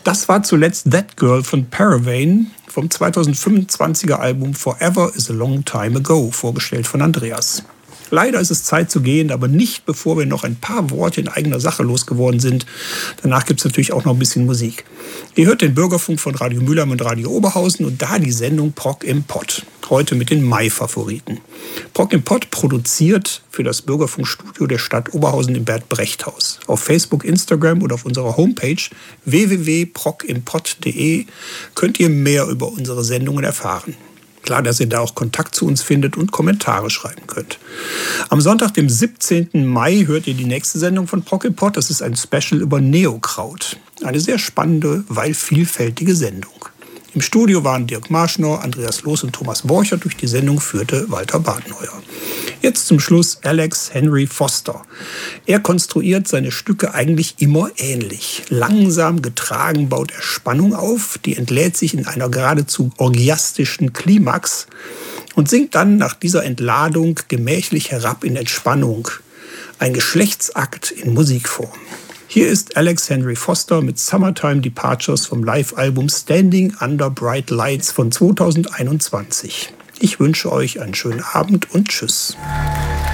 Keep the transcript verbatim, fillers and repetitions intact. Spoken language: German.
Das war zuletzt That Girl von Paravane vom zweitausendfünfundzwanziger Album Forever is a Long Time Ago, vorgestellt von Andreas. Leider ist es Zeit zu gehen, aber nicht, bevor wir noch ein paar Worte in eigener Sache losgeworden sind. Danach gibt es natürlich auch noch ein bisschen Musik. Ihr hört den Bürgerfunk von Radio Mülheim und Radio Oberhausen und da die Sendung Prog im Pott. Heute mit den Mai-Favoriten. Prog im Pott produziert für das Bürgerfunkstudio der Stadt Oberhausen im Bert-Brecht-Haus. Auf Facebook, Instagram oder auf unserer Homepage w w w punkt prog im pott punkt de könnt ihr mehr über unsere Sendungen erfahren. Klar, dass ihr da auch Kontakt zu uns findet und Kommentare schreiben könnt. Am Sonntag, dem siebzehnten Mai, hört ihr die nächste Sendung von Prog im Pott. Das ist ein Special über Neokraut. Eine sehr spannende, weil vielfältige Sendung. Im Studio waren Dirk Marschner, Andreas Loos und Thomas Borchert. Durch die Sendung führte Walter Badenheuer. Jetzt zum Schluss Alex Henry Foster. Er konstruiert seine Stücke eigentlich immer ähnlich. Langsam getragen baut er Spannung auf, die entlädt sich in einer geradezu orgiastischen Klimax und sinkt dann nach dieser Entladung gemächlich herab in Entspannung. Ein Geschlechtsakt in Musikform. Hier ist Alex Henry Foster mit Summertime Departures vom Live-Album Standing Under Bright Lights von zweitausendeinundzwanzig. Ich wünsche euch einen schönen Abend und tschüss.